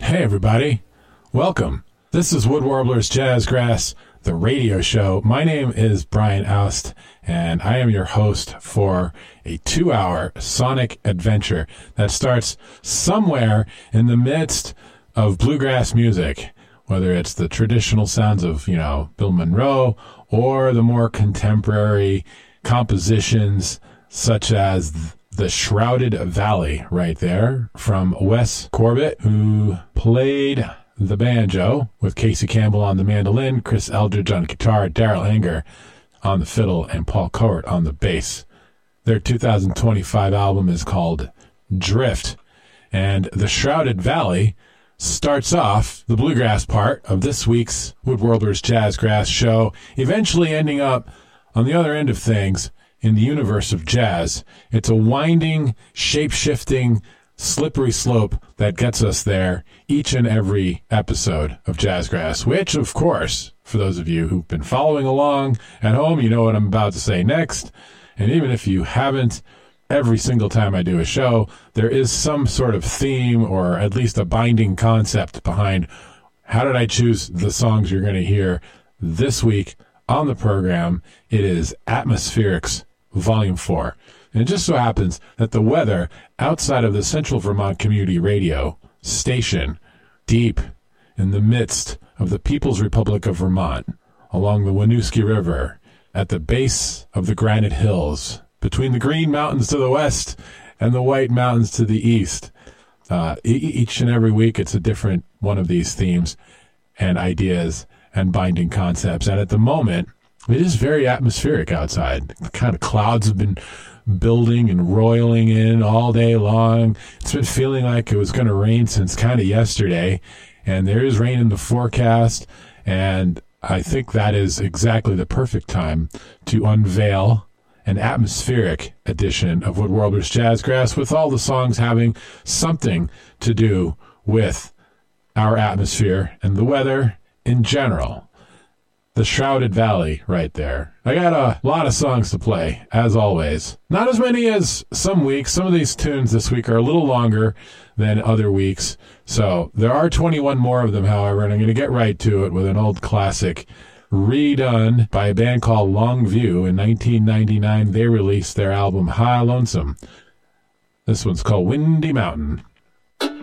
Hey everybody, welcome. This is Wood Warblers Jazzgrass, the radio show. My name is Brian Oust, and I am your host for a 2-hour sonic adventure that starts somewhere in the midst of bluegrass music, whether it's the traditional sounds of, Bill Monroe, or the more contemporary compositions such as the Shrouded Valley right there from Wes Corbett, who played the banjo with Casey Campbell on the mandolin, Chris Eldridge on guitar, Daryl Anger on the fiddle, and Paul Cowart on the bass. Their 2025 album is called Drift, and the Shrouded Valley starts off the bluegrass part of this week's Wood Warblers Jazzgrass show, eventually ending up on the other end of things in the universe of jazz. It's a winding, shape-shifting, slippery slope that gets us there each and every episode of Jazzgrass, which, of course, for those of you who've been following along at home, you know what I'm about to say next. And even if you haven't, every single time I do a show, there is some sort of theme or at least a binding concept behind how did I choose the songs you're going to hear this week on the program. It is Atmospherics Volume 4. And it just so happens that the weather outside of the Central Vermont Community Radio station, deep in the midst of the People's Republic of Vermont, along the Winooski River, at the base of the Granite Hills, between the Green Mountains to the west and the White Mountains to the east. Each and every week, it's a different one of these themes and ideas and binding concepts. And at the moment, it is very atmospheric outside. The kind of clouds have been building and roiling in all day long. It's been feeling like it was going to rain since kind of yesterday, and there is rain in the forecast, and I think that is exactly the perfect time to unveil an atmospheric edition of Wood Warblers Jazzgrass, with all the songs having something to do with our atmosphere and the weather in general. The Shrouded Valley right there. I got a lot of songs to play, as always. Not as many as some weeks. Some of these tunes this week are a little longer than other weeks. So there are 21 more of them, however, and I'm going to get right to it with an old classic redone by a band called Longview. In 1999, they released their album High Lonesome. This one's called Windy Mountain.